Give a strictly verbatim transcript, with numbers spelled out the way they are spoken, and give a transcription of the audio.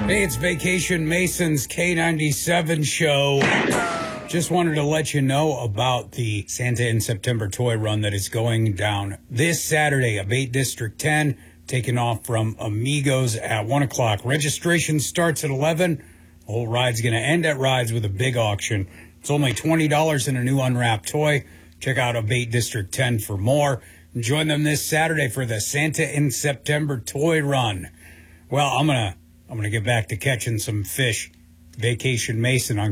Hey, it's Vacation Mason's K ninety-seven show. Just wanted to let you know about the Santa in September toy run that is going down this Saturday of eight District ten, taking off from Amigos at one o'clock. Registration starts at eleven. The whole ride's going to end at Rides with a big auction. It's only twenty dollars in a new unwrapped toy. Check out Abate District ten for more. And join them this Saturday for the Santa in September toy run. Well, I'm going to I'm going to get back to catching some fish. Vacation Mason on